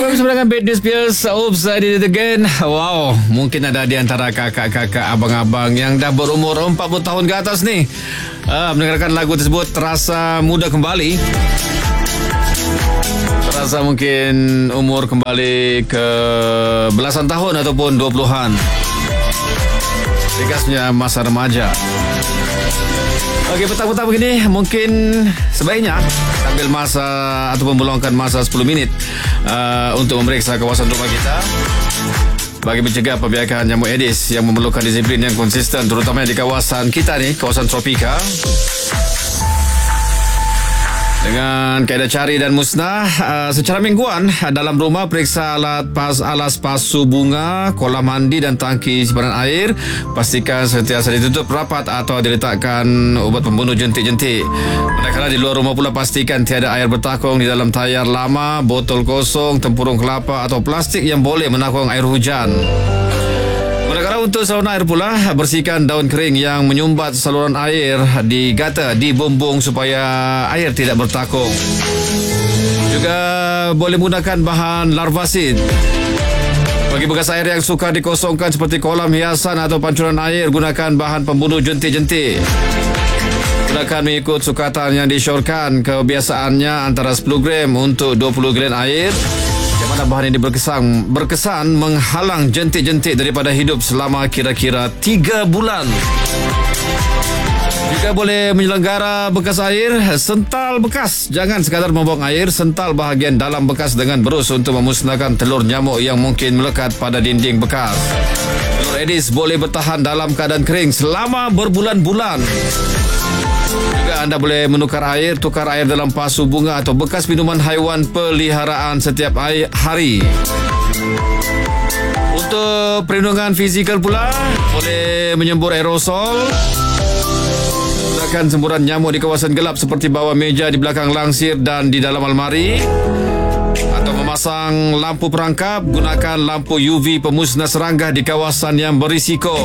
Bersama dengan Britney Spears. Oops, I did it again. Wow, mungkin ada di antara kakak-kakak, abang-abang yang dah berumur 40 tahun ke atas ni, mendengarkan lagu tersebut terasa muda kembali. Terasa mungkin umur kembali ke belasan tahun ataupun 20-an. Bekasnya masa remaja. Okey, petang-petang begini mungkin sebaiknya ambil masa ataupun meluangkan masa 10 minit untuk memeriksa kawasan rumah kita bagi mencegah pembiakan nyamuk Aedes yang memerlukan disiplin yang konsisten, terutamanya di kawasan kita ni, kawasan tropika. Dengan kaedah cari dan musnah secara mingguan dalam rumah, periksa alas pasu bunga, kolam mandi dan tangki simpanan air. Pastikan sentiasa ditutup rapat atau diletakkan ubat pembunuh jentik-jentik. Manakala di luar rumah pula, pastikan tiada air bertakung di dalam tayar lama, botol kosong, tempurung kelapa atau plastik yang boleh menakung air hujan. Manakala untuk saluran air pula, bersihkan daun kering yang menyumbat saluran air di gutter, di bumbung supaya air tidak bertakung. Juga boleh menggunakan bahan larvasid. Bagi bekas air yang sukar dikosongkan seperti kolam hiasan atau pancuran air, gunakan bahan pembunuh jentik-jentik. Gunakan mengikut sukatan yang disyorkan. Kebiasaannya antara 10 gram untuk 20 gram air. Mana bahan ini berkesan menghalang jentik-jentik daripada hidup selama kira-kira 3 bulan. Jika boleh menyelenggara bekas air, sental bekas. Jangan sekadar membuang air, sental bahagian dalam bekas dengan berus untuk memusnahkan telur nyamuk yang mungkin melekat pada dinding bekas. Telur Aedes boleh bertahan dalam keadaan kering selama berbulan-bulan. Juga anda boleh tukar air dalam pasu bunga atau bekas minuman haiwan peliharaan setiap hari. Untuk perlindungan fizikal pula, boleh menyembur aerosol. Gunakan semburan nyamuk di kawasan gelap seperti bawah meja, di belakang langsir dan di dalam almari. Atau memasang lampu perangkap, gunakan lampu UV pemusnah serangga di kawasan yang berisiko.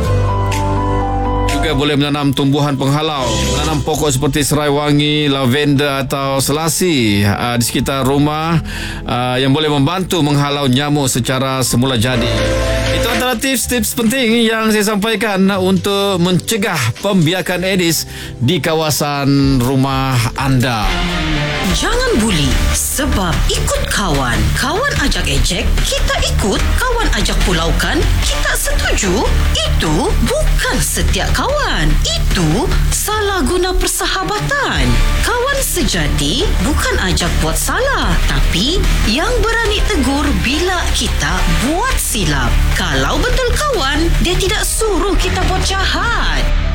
Juga boleh menanam tumbuhan penghalau, menanam pokok seperti serai wangi, lavender atau selasi di sekitar rumah yang boleh membantu menghalau nyamuk secara semula jadi. Itu antara tips-tips penting yang saya sampaikan untuk mencegah pembiakan Aedes di kawasan rumah anda. Jangan buli sebab ikut kawan. Kawan ajak ejek, kita ikut. Kawan ajak pulaukan, kita setuju. Itu bukan setia kawan. Itu salah guna persahabatan. Kawan sejati bukan ajak buat salah, tapi yang berani tegur bila kita buat silap. Kalau betul kawan, dia tidak suruh kita buat jahat.